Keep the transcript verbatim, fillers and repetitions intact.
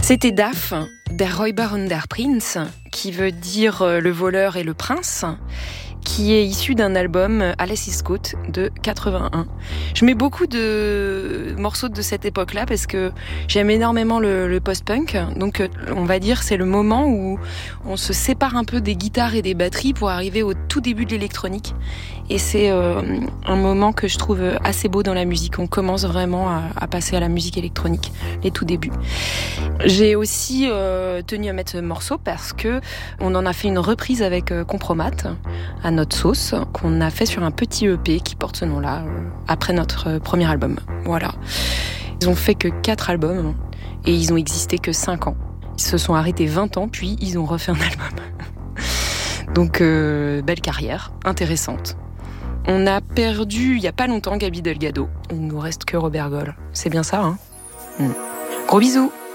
C'était Daf, der Räuber und der Prinz, qui veut dire le voleur et le prince, qui est issu d'un album Alles ist gut de quatre-vingt-un. Je mets beaucoup de morceaux de cette époque-là parce que j'aime énormément le, le post-punk. Donc on va dire c'est le moment où on se sépare un peu des guitares et des batteries pour arriver au tout début de l'électronique. Et c'est euh, un moment que je trouve assez beau dans la musique. On commence vraiment à, à passer à la musique électronique, les tout débuts. J'ai aussi euh, tenu à mettre ce morceau parce que on en a fait une reprise avec euh, Compromat à notre sauce, qu'on a fait sur un petit E P qui porte ce nom-là, euh, après notre euh, premier album. Voilà. Ils ont fait que quatre albums et ils ont existé que cinq ans. Ils se sont arrêtés vingt ans, puis ils ont refait un album. Donc, euh, belle carrière, intéressante. On a perdu, il n'y a pas longtemps, Gaby Delgado. Il ne nous reste que Robert Goll. C'est bien ça, hein ? mmh. Gros bisous.